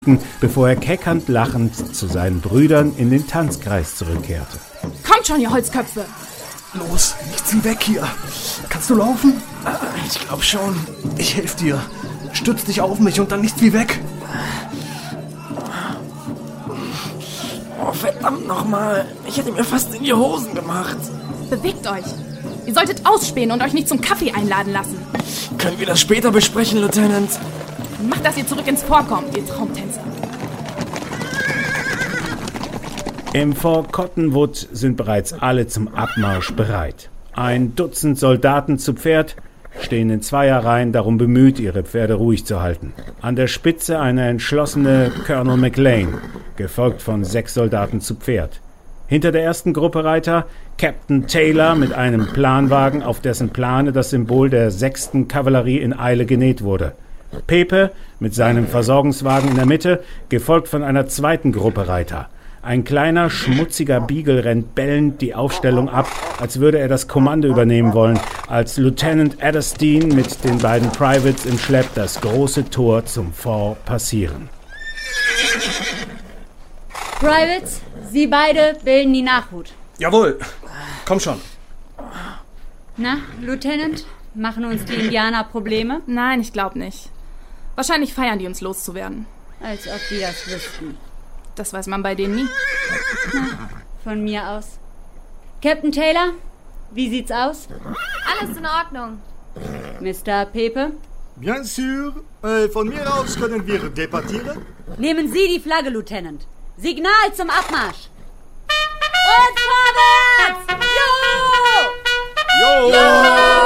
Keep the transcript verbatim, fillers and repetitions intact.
bevor er keckernd lachend zu seinen Brüdern in den Tanzkreis zurückkehrte. Kommt schon, ihr Holzköpfe! Los, nichts wie weg hier. Kannst du laufen? Ich glaub schon. Ich helf dir. Stütz dich auf mich und dann nichts wie weg. Oh, verdammt nochmal. Ich hätte mir fast in die Hosen gemacht. Bewegt euch! Ihr solltet ausspähen und euch nicht zum Kaffee einladen lassen. Können wir das später besprechen, Lieutenant? Macht, dass ihr zurück ins Fort kommt, ihr Traumtänzer. Im Fort Cottonwood sind bereits alle zum Abmarsch bereit. Ein Dutzend Soldaten zu Pferd stehen in Zweierreihen darum bemüht, ihre Pferde ruhig zu halten. An der Spitze eine entschlossene Colonel McLean, gefolgt von sechs Soldaten zu Pferd. Hinter der ersten Gruppe Reiter Captain Taylor mit einem Planwagen, auf dessen Plane das Symbol der sechsten Kavallerie in Eile genäht wurde. Pepe mit seinem Versorgungswagen in der Mitte, gefolgt von einer zweiten Gruppe Reiter. Ein kleiner, schmutziger Beagle rennt bellend die Aufstellung ab, als würde er das Kommando übernehmen wollen, als Lieutenant Adderstein mit den beiden Privates im Schlepp das große Tor zum Fort passieren. Privates, Sie beide bilden die Nachhut. Jawohl. Komm schon. Na, Lieutenant, machen uns die Indianer Probleme? Nein, ich glaube nicht. Wahrscheinlich feiern die uns loszuwerden. Als ob die das wüssten. Das weiß man bei denen nie. Na, von mir aus. Captain Taylor, wie sieht's aus? Alles in Ordnung. Mister Pepe? Bien sûr. Äh, von mir aus können wir debattieren. Nehmen Sie die Flagge, Lieutenant. Signal zum Abmarsch. Und vorwärts! Jo! Jo! Jo!